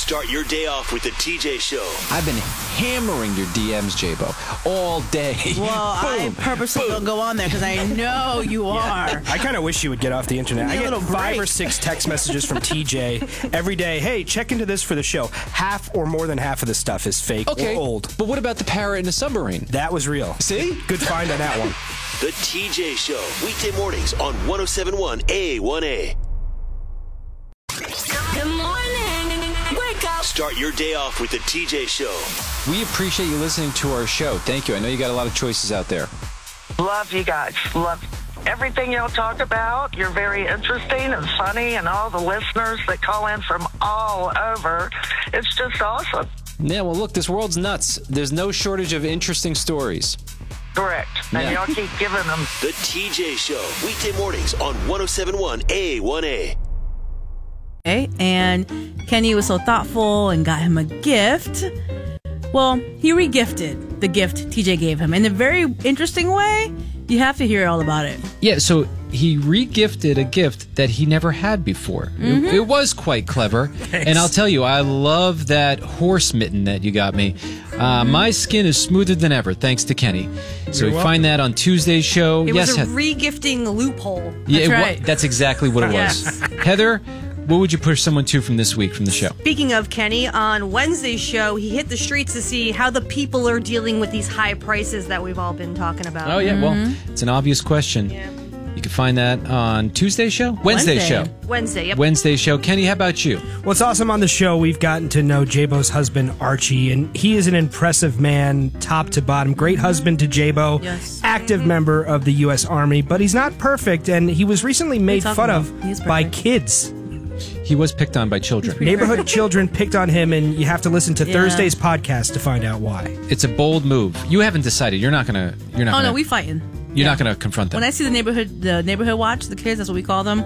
Start your day off with the TJ Show. I've been hammering your DMs, J-Bo, all day. Well, I purposely don't go on there because I know you are. I kind of wish you would get off the internet. I get 5 or 6 text messages from TJ every day. Hey, check into this for the show. Half or more than half of the stuff is fake or old. But what about the parrot in the submarine? That was real. See? Good find on that one. The TJ Show, weekday mornings on 107.1 A1A. Good morning. Wake up. Start your day off with the TJ Show. We appreciate you listening to our show. Thank you. I know you got a lot of choices out there. Love you guys. Love everything y'all talk about. You're very interesting and funny, and all the listeners that call in from all over. It's just awesome. Yeah, well, look, this world's nuts. There's no shortage of interesting stories. Correct. And y'all keep giving them. The TJ Show, weekday mornings on 107.1 A1A. And Kenny was so thoughtful and got him a gift. Well, he regifted the gift TJ gave him in a very interesting way. You have to hear all about it. Yeah, so he regifted a gift that he never had before. It was quite clever. Thanks. And I'll tell you, I love that horse mitten that you got me. My skin is smoother than ever, thanks to Kenny. So we find that on Tuesday's show. It was a regifting loophole. Yeah, That's right. That's exactly what it was. Yes. Heather, what would you push someone to from this week from the show? Speaking of Kenny, on Wednesday's show, he hit the streets to see how the people are dealing with these high prices that we've all been talking about. Oh, yeah, well, it's an obvious question. Yeah. You can find that on Tuesday's show? Wednesday's show. Wednesday, yep. Wednesday's show. Kenny, how about you? Well, it's awesome on the show. We've gotten to know J-Bo's husband, Archie, and he is an impressive man, top to bottom. Great husband to J-Bo. Yes. Active member of the U.S. Army, but he's not perfect, and he was recently made fun of He's by perfect. kids. He was picked on by children. Neighborhood children picked on him, and you have to listen to Thursday's podcast to find out why. It's a bold move. You haven't decided. You're not gonna. Oh, no, we fighting. You're not gonna confront them. When I see the neighborhood watch, the kids, that's what we call them.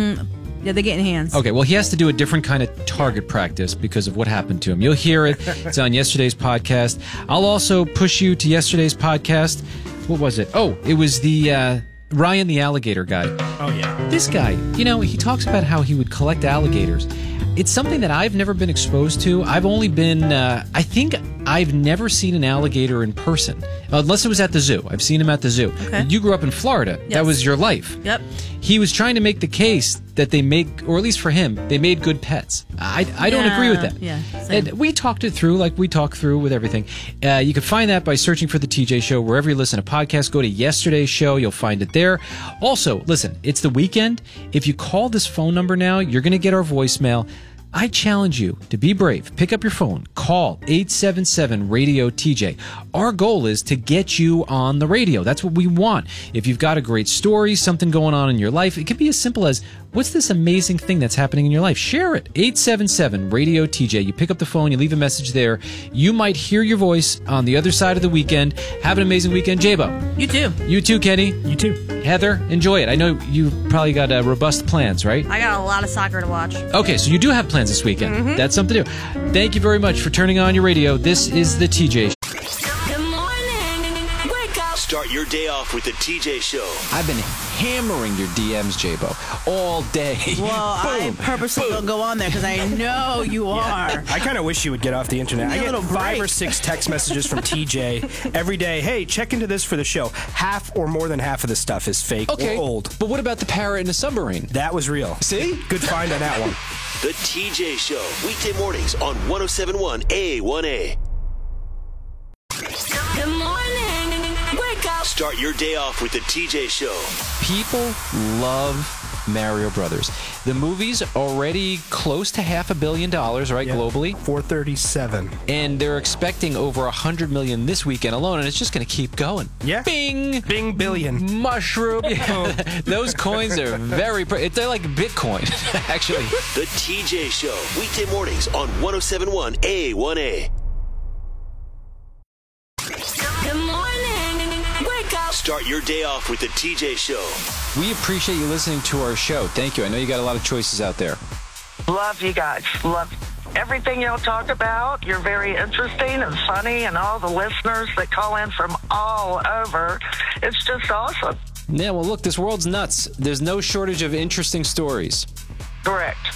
Yeah, they're getting hands. Okay, well, he has to do a different kind of target practice because of what happened to him. You'll hear it. It's on yesterday's podcast. I'll also push you to yesterday's podcast. What was it? Oh, it was the Ryan the alligator guy. Oh, yeah. This guy, he talks about how he would collect alligators. It's something that I've never been exposed to. I've only been, I think I've never seen an alligator in person, unless it was at the zoo. I've seen him at the zoo. Okay. You grew up in Florida. Yes. That was your life. Yep. He was trying to make the case that they make, or at least for him, they made good pets. I don't agree with that. Yeah, same. And we talked it through like we talk through with everything. You can find that by searching for The TJ Show wherever you listen to podcasts. Go to yesterday's show. You'll find it there. Also, listen, it's the weekend. If you call this phone number now, you're going to get our voicemail. I challenge you to be brave. Pick up your phone. Call 877-RADIO-TJ. Our goal is to get you on the radio. That's what we want. If you've got a great story, something going on in your life, it could be as simple as, what's this amazing thing that's happening in your life? Share it. 877-RADIO-TJ. You pick up the phone, you leave a message there. You might hear your voice on the other side of the weekend. Have an amazing weekend. J-Bo. You too. You too, Kenny. You too. Heather, enjoy it. I know you've probably got robust plans, right? I got a lot of soccer to watch. Okay, so you do have plans this weekend. That's something to do. Thank you very much for turning on your radio. This is the TJ. Good morning. Wake up. Start your day off with the TJ Show. I've been hammering your DMs, J-Bo, all day. Well, I purposely don't go on there because I know you are. I kind of wish you would get off the internet. I get 5 or 6 text messages from TJ every day. Hey, check into this for the show. Half or more than half of the stuff is fake or old. But what about the parrot in the submarine? That was real. See? Good find on that one. The TJ Show, weekday mornings on 107.1 A1A. Good morning. Wake up. Start your day off with the TJ Show. People love Mario Brothers. The movie's already close to $500 million, right, globally? 437. And they're expecting over $100 million this weekend alone, and it's just going to keep going. Yeah. Bing! Bing billion. Mushroom. Those coins are they're like Bitcoin, actually. The TJ Show, weekday mornings on 107.1 A1A. Good morning. Wake up. Start your day off with the TJ Show. We appreciate you listening to our show. Thank you. I know you got a lot of choices out there. Love you guys. Love everything y'all talk about. You're very interesting and funny, and all the listeners that call in from all over. It's just awesome. Yeah, well, look, this world's nuts. There's no shortage of interesting stories. Correct.